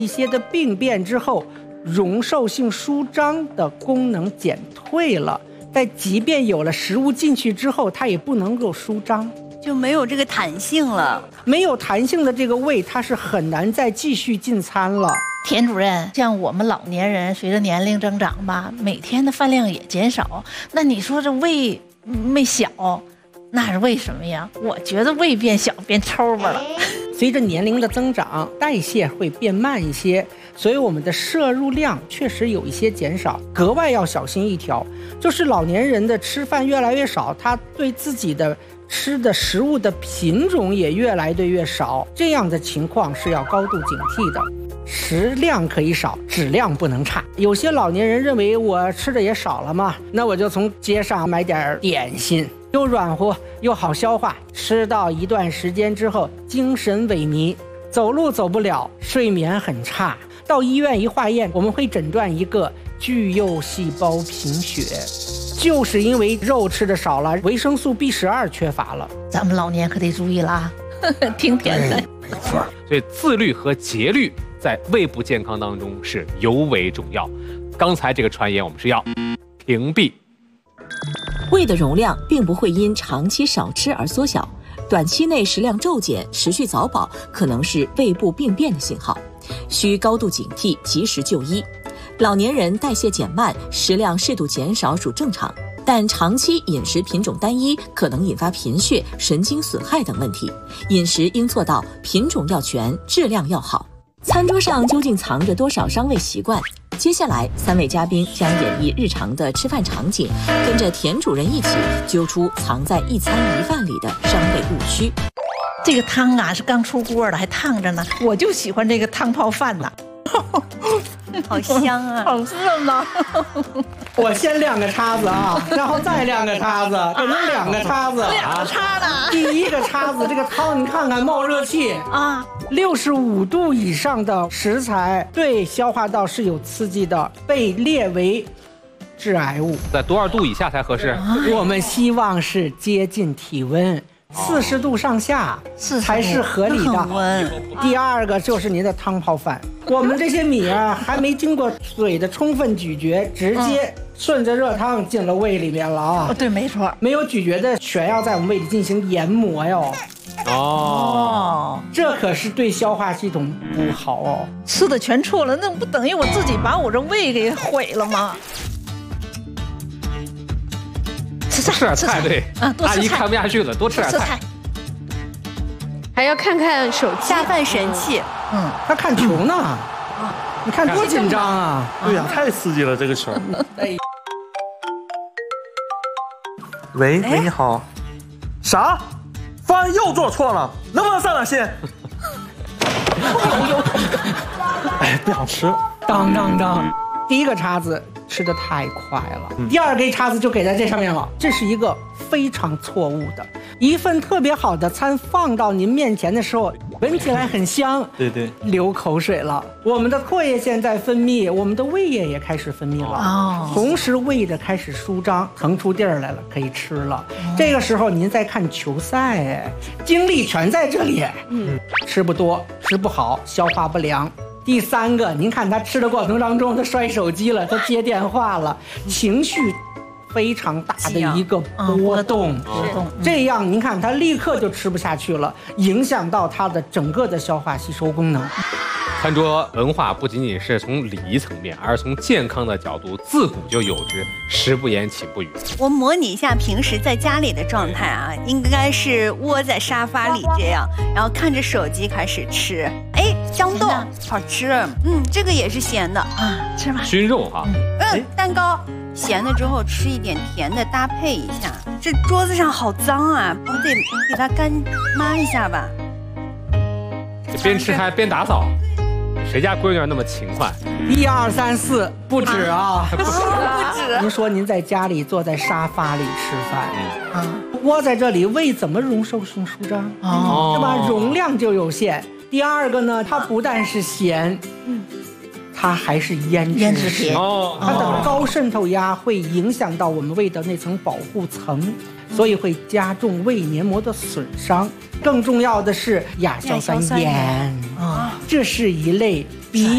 一些的病变之后，容受性舒张的功能减退了，但即便有了食物进去之后，它也不能够舒张， 就没有这个弹性了。 没有弹性的这个胃，它是很难再继续进餐了。 田主任，像我们老年人随着年龄增长吧，每天的饭量也减少，那你说这胃没小，那是为什么呀？我觉得胃变小变抽巴了。 随着年龄的增长，代谢会变慢一些，所以我们的摄入量确实有一些减少，格外要小心一条，就是老年人的吃饭越来越少，他对自己的吃的食物的品种也越来越少，这样的情况是要高度警惕的。食量可以少，质量不能差。有些老年人认为我吃的也少了嘛，那我就从街上买点点心，又软和又好消化，吃到一段时间之后，精神萎靡，走路走不了，睡眠很差。到医院一化验，我们会诊断一个巨幼细胞贫血，就是因为肉吃的少了，维生素 B12 缺乏了。 咱们老年可得注意啦，听甜的。 没错，所以自律和节律在胃部健康当中是尤为重要。刚才这个传言我们是要屏蔽。 胃的容量并不会因长期少吃而缩小，短期内食量骤减，持续早饱可能是胃部病变的信号，需高度警惕，及时就医。老年人代谢减慢，食量适度减少属正常，但长期饮食品种单一可能引发贫血、神经损害等问题。饮食应做到品种要全，质量要好。餐桌上究竟藏着多少伤胃习惯？接下来3位嘉宾将演绎日常的吃饭场景，跟着田主任一起揪出藏在一餐一饭里的伤胃误区。 这个汤啊是刚出锅的，还烫着呢，我就喜欢这个汤泡饭呐。 好香啊， 好热闹。 我先2个叉子啊，然后再2个叉子，变成2个叉子。 2个叉子。 第1个叉子，这个汤你看看冒热气啊，65度以上的食材对消化道是有刺激的，被列为致癌物。 在多少度以下才合适？ 我们希望是接近体温。40度上下才是合理的。第2个就是您的汤泡饭，我们这些米啊还没经过水的充分咀嚼，直接顺着热汤进了胃里面了啊。 对，没错， 没有咀嚼的全要在我们胃里进行研磨哟。这可是对消化系统不好哦。 吃的全错了，那不等于我自己把我这胃给毁了吗？ 多吃点菜，对啊，多吃菜。阿姨看不下去了，多吃点菜。 还要看看手机， 下饭神器。 他看球呢。你看多紧张啊！ 对呀，太刺激了这个球。喂，你好。啥？饭又做错了，能不能上点心？哎，不想吃。 当。第1个叉子吃得太快了，第2个叉子就给在这上面了，这是一个非常错误的。一份特别好的餐放到您面前的时候，闻起来很香， 对， 流口水了。我们的唾液腺在分泌，我们的胃液也开始分泌了，同时胃的开始舒张，腾出地儿来了，可以吃了。这个时候您在看球赛，精力全在这里，吃不多，吃不好，消化不良。第3个，您看他吃的过程当中，他摔手机了，他接电话了，情绪非常大的一个波动，这样您看他立刻就吃不下去了，影响到他的整个的消化吸收功能。 餐桌文化不仅仅是从礼仪层面，而是从健康的角度，自古就有之，食不言，寝不语。我模拟一下平时在家里的状态啊，应该是窝在沙发里这样，然后看着手机开始吃。哎，香豆好吃，这个也是咸的啊， 吃吧。 熏肉哈， 蛋糕咸的之后吃一点甜的搭配一下。这桌子上好脏啊，我得给它干抹一下吧。 边吃还边打扫。谁家闺女那么勤快 ？1、2、3、4，不止啊， 不止。 您说您在家里坐在沙发里吃饭，窝在这里，胃怎么容受性舒张？对吧？容量就有限。第2个呢，它不但是咸，它还是腌制品，它的高渗透压会影响到我们胃的那层保护层，所以会加重胃黏膜的损伤。更重要的是亚硝酸盐，这是一类